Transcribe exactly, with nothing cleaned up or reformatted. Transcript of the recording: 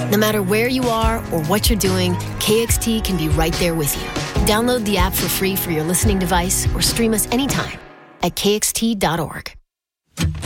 No matter where you are or what you're doing, K X T can be right there with you. Download the app for free for your listening device or stream us anytime at K X T dot org.